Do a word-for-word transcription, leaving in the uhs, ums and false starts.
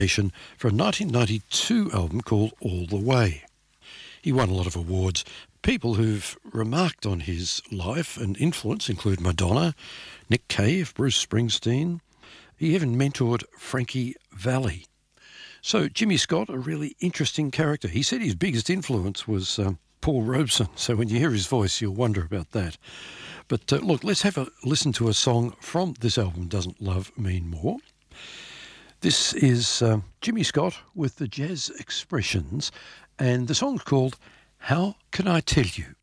for a nineteen ninety-two album called All the Way. He won a lot of awards. People who've remarked on his life and influence include Madonna, Nick Cave, Bruce Springsteen. He even mentored Frankie Valli. So Jimmy Scott, a really interesting character. He said his biggest influence was um, Paul Robeson. So when you hear his voice, you'll wonder about that. But uh, look, let's have a listen to a song from this album, Doesn't Love Mean More? This is um, Jimmy Scott with the Jazz Expressions, and the song's called How Can I Tell You?